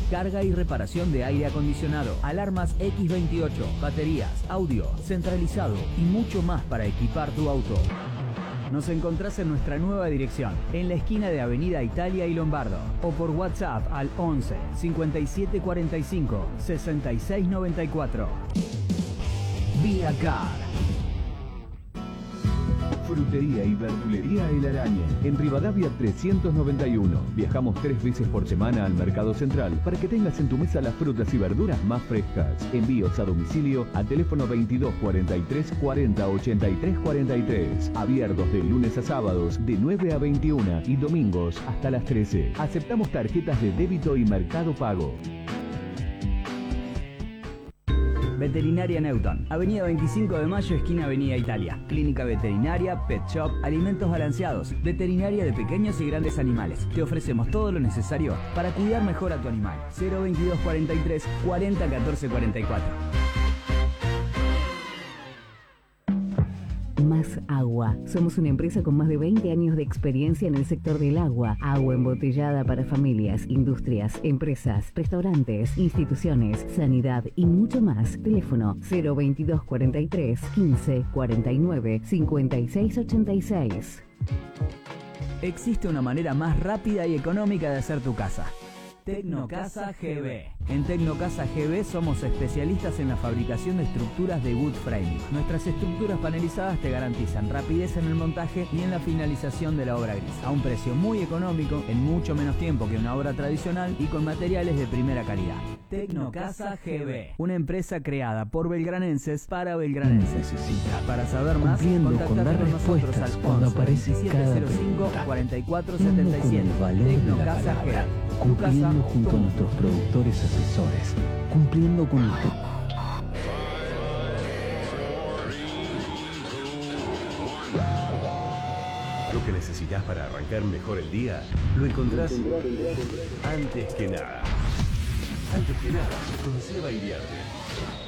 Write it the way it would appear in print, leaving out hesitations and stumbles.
carga y reparación de aire acondicionado, alarmas X28, baterías, audio, centralizado y mucho más para equipar tu auto. Nos encontrás en nuestra nueva dirección, en la esquina de Avenida Italia y Lombardo, o por WhatsApp al 11 57 45 66 94. Vía Car. Frutería y verdulería El Arañe, en Rivadavia 391. Viajamos 3 veces por semana al Mercado Central para que tengas en tu mesa las frutas y verduras más frescas. Envíos a domicilio al teléfono 22 43 40 83 43. Abiertos de lunes a sábados de 9 a 21 y domingos hasta las 13. Aceptamos tarjetas de débito y Mercado Pago. Veterinaria Newton, Avenida 25 de Mayo, esquina Avenida Italia. Clínica veterinaria, pet shop, alimentos balanceados, veterinaria de pequeños y grandes animales. Te ofrecemos todo lo necesario para cuidar mejor a tu animal. 022 43 40 14 44. Más Agua. Somos una empresa con más de 20 años de experiencia en el sector del agua. Agua embotellada para familias, industrias, empresas, restaurantes, instituciones, sanidad y mucho más. Teléfono 022 43 15 49 56 86. Existe una manera más rápida y económica de hacer tu casa. Tecnocasa GB. En Tecnocasa GB somos especialistas en la fabricación de estructuras de wood framing. Nuestras estructuras panelizadas te garantizan rapidez en el montaje y en la finalización de la obra gris, a un precio muy económico, en mucho menos tiempo que una obra tradicional y con materiales de primera calidad. Tecnocasa GB, una empresa creada por belgranenses para belgranenses. Para saber más, contactate con nosotros al 11 2705 4477. Tecnocasa GB. Cumpliendo junto a nuestros productores asesores, cumpliendo con esto. Lo que necesitas para arrancar mejor el día, lo encontrás antes que nada. Antes que nada, con Seba Iriarte.